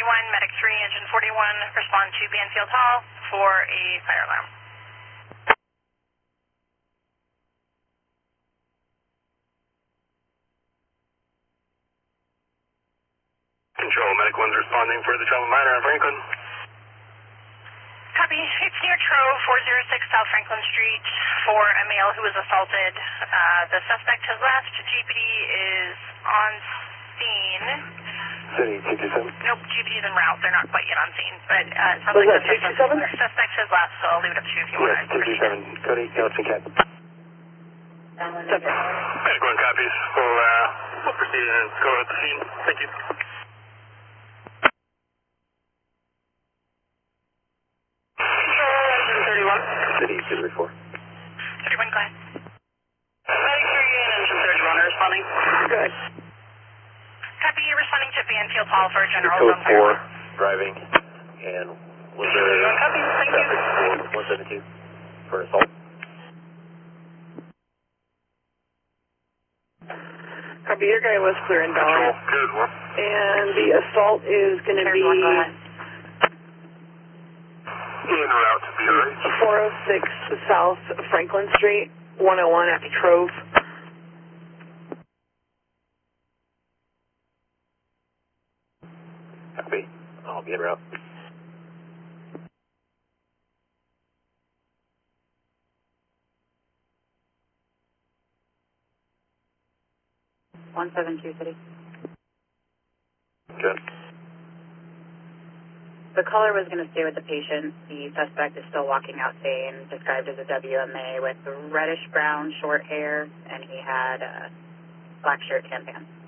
Medic 3, Engine 41, respond to Banfield Hall for a fire alarm. Control, Medic 1's responding for the trauma minor on Franklin. Copy. It's near Trove, 406 South Franklin Street, for a male who was assaulted. The suspect has left. GPD is on scene. City 227? Nope, GPD is en route. They're not quite yet on scene. But it sounds like the suspect has left, so I'll leave it up to you if you want to proceed. 227. Cody, Galaxy Cat. Medic 1 copies. We'll proceed and go at the scene. Thank you. City 234. 31, go ahead. Medic 3 and Engine 31 are responding. Good. Copy, you're responding to Banfield Hall for a general Code zone fire. 4, driving, and was there Copy, thank you. traffic for 172 for assault? Copy, your guy was clear and down. Good one. And the assault is going to be Go ahead. En route to BRH. 406 South Franklin Street, 101 after Trove. Copy. I'll be en route. City. Good. The caller was going to stay with the patient. The suspect is still walking out sane, described as a WMA with reddish-brown short hair, and he had a black shirt, tan pants.